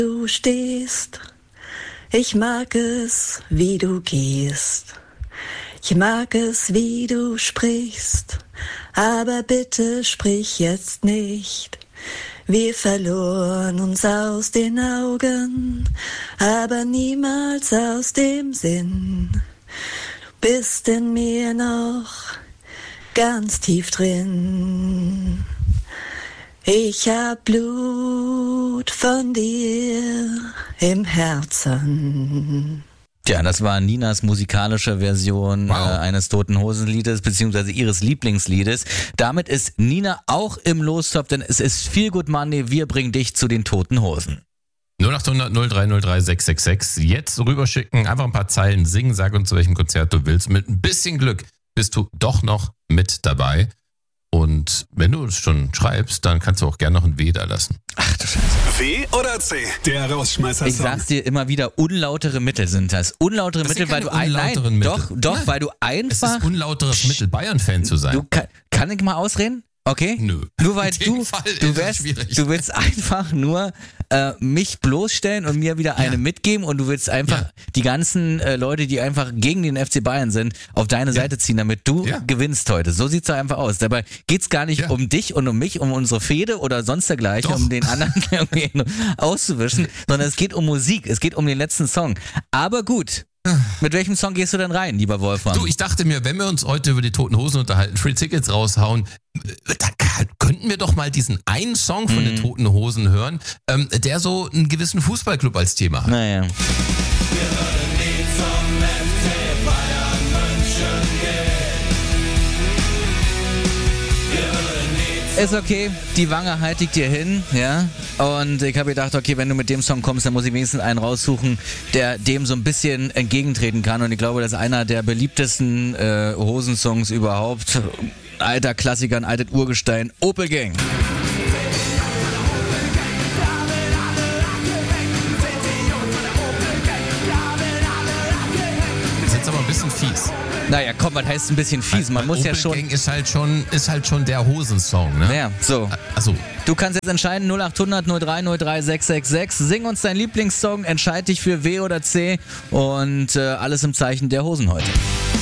Du stehst, ich mag es, wie du gehst. Ich mag es, wie du sprichst, aber bitte sprich jetzt nicht. Wir verloren uns aus den Augen, aber niemals aus dem Sinn. Du bist in mir noch ganz tief drin. Ich hab Blut von dir im Herzen. Tja, das war Ninas musikalische Version eines Toten Hosen-Liedes, beziehungsweise ihres Lieblingsliedes. Damit ist Nina auch im Lostopf, denn es ist Feel Good Monday. Wir bringen dich zu den Toten Hosen. 0800 0303 666. Jetzt rüberschicken, einfach ein paar Zeilen singen, sag uns, zu welchem Konzert du willst. Mit ein bisschen Glück bist du doch noch mit dabei. Und wenn du es schon schreibst, dann kannst du auch gerne noch ein W da lassen. Ach du Scheiße. W oder C? Der Rausschmeißer-Song. Ich sag's dir immer wieder, unlautere Mittel sind das. Unlautere Mittel, weil du Doch, weil du einfach... Es ist unlauteres Mittel, Bayern-Fan zu sein. Kann ich mal ausreden? Okay? Nö. Nur weil du willst einfach nur mich bloßstellen und mir wieder eine mitgeben und du willst einfach die ganzen Leute, die einfach gegen den FC Bayern sind, auf deine Seite ziehen, damit du gewinnst heute. So sieht's doch einfach aus. Dabei geht's gar nicht um dich und um mich, um unsere Fehde oder sonst dergleichen, um den anderen irgendwie auszuwischen, sondern es geht um Musik, es geht um den letzten Song. Aber gut. Mit welchem Song gehst du denn rein, lieber Wolfram? Du, ich dachte mir, wenn wir uns heute über die Toten Hosen unterhalten, Free Tickets raushauen, dann könnten wir doch mal diesen einen Song von den Toten Hosen hören, der so einen gewissen Fußballclub als Thema hat. Naja. Wir würden nie zum FC Bayern München gehen. Ist okay, die Wange halte ich dir hin, ja. Und ich habe gedacht, okay, wenn du mit dem Song kommst, dann muss ich wenigstens einen raussuchen, der dem so ein bisschen entgegentreten kann. Und ich glaube, das ist einer der beliebtesten Hosensongs überhaupt. Alter Klassiker, ein altes Urgestein, Opel Gang. Das ist jetzt aber ein bisschen fies. Naja, komm, was heißt ein bisschen fies? Man muss ja schon... Gang ist halt schon der Hosensong, ne? Ja, so. Also. Du kannst jetzt entscheiden, 0800 0303 666. Sing uns deinen Lieblingssong, entscheid dich für W oder C und alles im Zeichen der Hosen heute.